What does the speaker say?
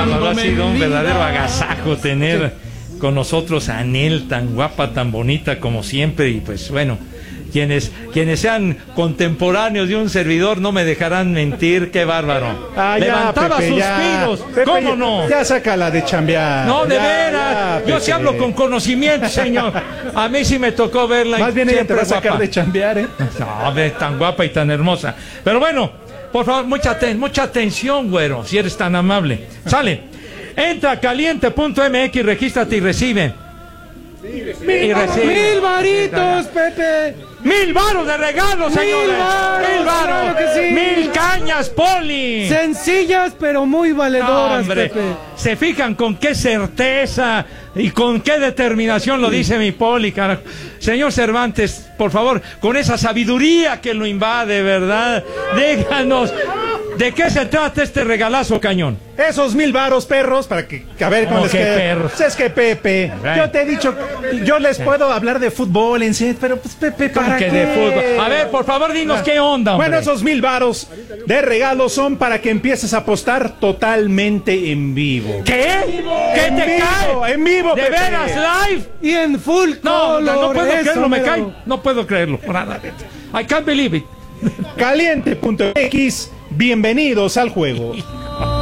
bárbaro, ha sido un verdadero agasajo tener con nosotros a Anel, tan guapa, tan bonita como siempre. Y pues bueno, quienes sean contemporáneos de un servidor no me dejarán mentir. Qué bárbaro. Levantaba Pepe, suspiros. Pepe, ¿Cómo no? Ya sácala de chambear. No, de veras. Yo sí hablo con conocimiento, señor. A mí sí me tocó verla. Más bien ella te va a sacar guapa. de chambear, ¿eh? No, ve, tan guapa y tan hermosa. Pero bueno, por favor, mucha atención, güero, si eres tan amable. Sale. Entra a caliente.mx, regístrate y recibe. ¡1000 varitos, Pepe! 1000 varos de regalo, señores. 1000 varos. Claro que sí. 1000 cañas, Poli. Sencillas, pero muy valedoras, Hombre, Pepe. se fijan con qué certeza y con qué determinación lo dice mi Poli, carajo. Señor Cervantes, por favor, con esa sabiduría que lo invade, ¿verdad? Díganos, ¿de qué se trata este regalazo, cañón? Esos 1000 varos, perros, para que a ver cómo les queda. Perros? Pues es que Pepe, yo te he dicho, yo les puedo hablar de fútbol en sí, pero pues Pepe, ¿para qué? De fútbol. A ver, por favor, dinos qué onda, hombre. Bueno, esos 1000 varos de regalo son para que empieces a apostar totalmente en vivo. ¿Qué? ¿Qué En te vivo, cae? en vivo, ¿De Pepe. veras, live? Y en full No, color. no puedo eso, creerlo, me mero. cae. No puedo creerlo. Nada. I can't believe it. Caliente.mx, bienvenidos al juego.